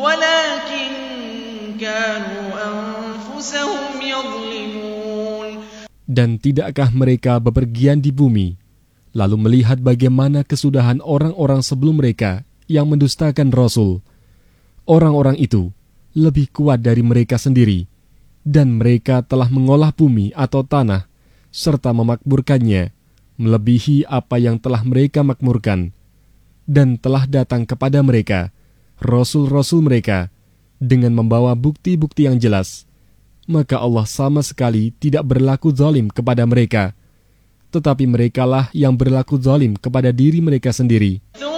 ولكن كانوا أنفسهم يظلمون. Dan tidakkah mereka bepergian di bumi, lalu melihat bagaimana kesudahan orang-orang sebelum mereka yang mendustakan Rasul? Orang-orang itu lebih kuat dari mereka sendiri, dan mereka telah mengolah bumi atau tanah, serta memakmurkannya, melebihi apa yang telah mereka makmurkan. Dan telah datang kepada mereka Rasul-Rasul mereka dengan membawa bukti-bukti yang jelas. Maka Allah sama sekali tidak berlaku zalim kepada mereka, tetapi merekalah yang berlaku zalim kepada diri mereka sendiri.